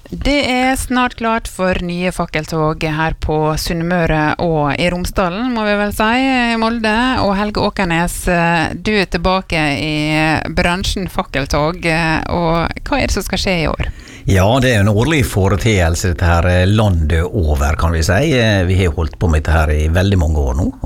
Det snart klart for nye fakkeltog her på Sunnmøre og i Romsdalen, må vi vel si, Molde. Og Helge Åkernes, du tilbake i bransjen fakkeltog, og hva det som skal skje i år? Ja, det en årlig foreteelse dette her landet over, kan vi si. Vi har holdt på med dette her i veldig mange år nå,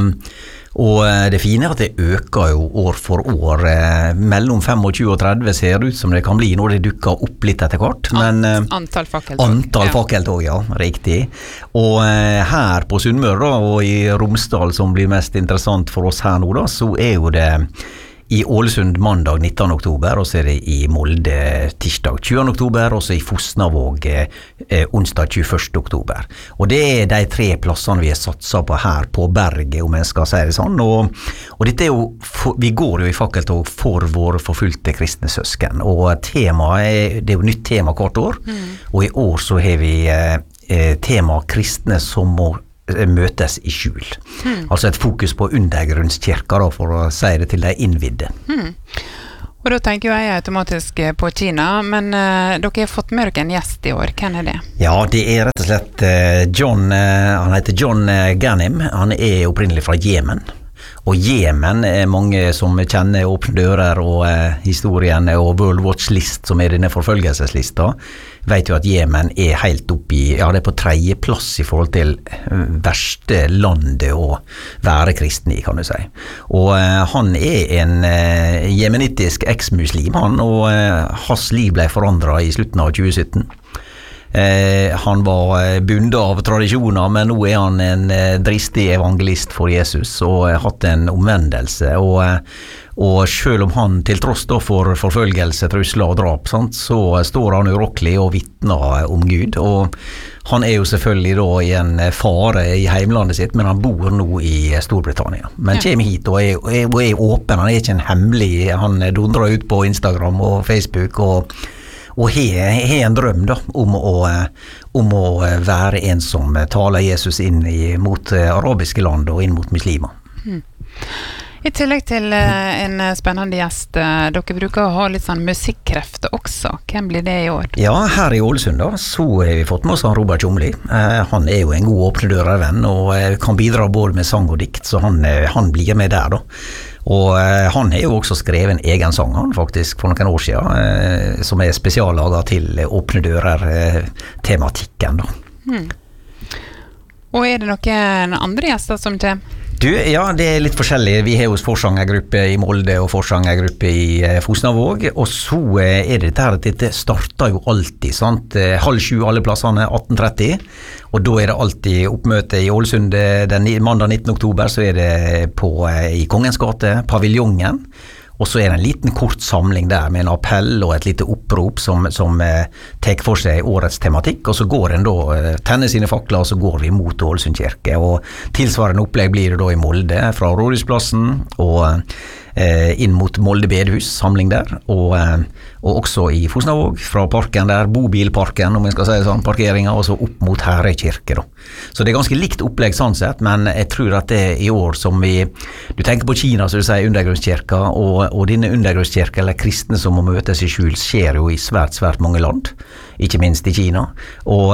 og det fine at det øker jo år for år. Mellom 25 og 30 ser det ut som det kan bli når det dukker opp litt etter hvert. Men antall fakkeltog. Antall fakkeltog, ja, riktig. Og her på Sunnmøre da, og i Romsdal, som blir mest interessant for oss her nå da, så jo det i Ålesund mandag 19. oktober, og så det i Molde tirsdag 20. oktober, og så i Fosnavåg onsdag 21. oktober. Og det de 3 plassene vi har satset på her på berget, om jeg skal si det sånn. Og dette jo, vi går jo i fakkeltog for våre forfulgte kristne søsken, og temaet det jo nytt tema hvert år, og i år så har vi tema kristne som må møtes i skjul. Altså et fokus på undergrunnskirker da, for å si det til de innvidde. Og da tenker jeg automatisk på Kina, men dere har fått med dere en gjest i år. Hvem det? Ja, det rett og slett John, han heter John Ganim. Han opprinnelig fra Jemen. Og Jemen mange som kjenner Åpne dører og historien og World Watch List, som denne forfølgelseslista, vet jo at Jemen helt oppe i, ja, det på 3. plass i forhold til verste landet å være kristen i, kan du si. Og han en jemenittisk eks-muslim, han, og hans liv ble forandret i slutten av 2017. Han var bundet av tradisjoner, men nå han en dristig evangelist for Jesus og har hatt en omvendelse, og selv om han til tross da for forfølgelse, trusler og drap, sant, så står han urokkelig og vittner om Gud, og han jo selvfølgelig da i en fare i heimlandet sitt, men han bor nå i Storbritannia. Men kommer hit og er åpen, han ikke en hemmelig, han dundrer ut på Instagram og Facebook og har en drøm da, om å være en som taler Jesus inn mot arabiske land og inn mot muslimer. I tillegg til en spennende gjest, dere bruker å ha litt sånn musikkrefter også. Hvem blir det i år? Ja, her i Ålesund da, så har vi fått med oss Robert Tjomli. Han jo en god åpne dører-venn, og kan bidra både med sang og dikt, så han blir med der da. Og han har jo også skrevet en egen sang, han faktisk, for noen år siden, som spesiallaget til Åpne dører-tematikken da. Og det noen andre gjester som kommer? Du, ja, det litt forskjellig. Vi har jo forsangergruppe i Molde og forsangergruppe i Fosnavåg, og så det dette her at dette starter jo alltid, sant? 6:30 alle plassene, 18:30, og da det alltid oppmøte i Ålesund den mandag 19. oktober, så det i Kongens gate, paviljongen, og så det en liten kort samling der med en appell og et lite opprop som tar for seg årets tematikk, og så går en da, tenner sine fakler, og så går vi mot Ålesund kirke, og tilsvarende opplegg blir det da i Molde, fra Rådhusplassen, og inn mot Molde bedehus, samling der, og også i Fosnavåg, fra parken der, bobilparken, om jeg skal si sånn, parkeringen, og så opp mot Herøy kirke da. Så det ganske likt opplegg sånn sett, men jeg tror at det i år som du tenker på Kina, så du sier undergrunnskirka, og denne undergrunnskirka, eller kristne som må møtes i skjul, skjer jo i svært mange land, ikke minst i Kina, og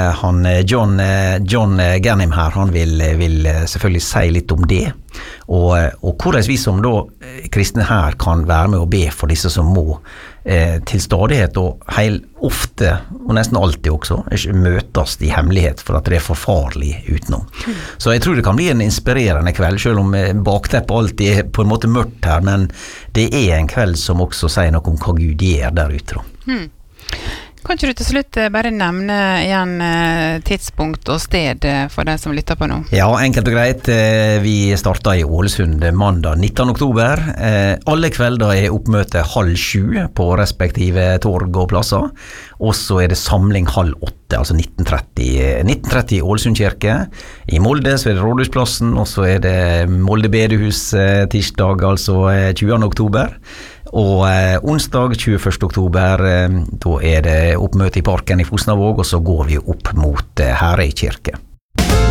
John Ganim her, han vil selvfølgelig si litt om det, og hvordan vi som da kristne her kan være med å be for disse som må til stadighet og ofte, og nesten alltid også, møtes i hemmelighet for at det forfarlig utenom. Så jeg tror det kan bli en inspirerende kveld, selv om bakteppet alltid på en måte mørkt her, men det en kveld som også sier noe om hva Gud gjør der ute da. Kan ikke du til slutt bare nevne igjen tidspunkt og sted for deg som lytter på nå? Ja, enkelt og greit. Vi starter i Ålesund mandag 19. oktober. Alle kvelder oppmøte 6:30 på respektive torg og plasser. Og så det samling 7:30, altså 19:30 i Ålesund kirke. I Molde så det Rådhusplassen, og så det Molde bedehus tirsdag, altså 20. oktober. Og onsdag 21. oktober, da det oppmøte i parken i Fosnavåg, og så går vi opp mot Herøy kirke.